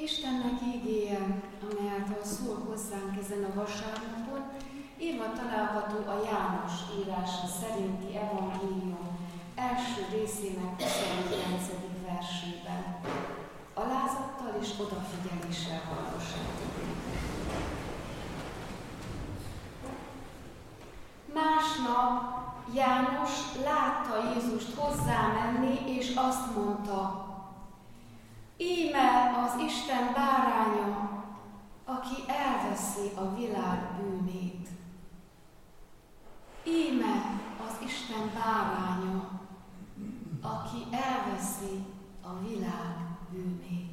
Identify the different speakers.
Speaker 1: Istennek ígéje, amely által szól hozzánk ezen a vasárnapon, írva található a János írása szerinti evangélium első részének 29. versében. Alázattal és odafigyeléssel hallgassátok. Másnap János látta Jézust hozzá menni, és azt mondta: íme az Isten báránya, aki elveszi a világ bűnét. Íme az Isten báránya, aki elveszi a világ bűnét.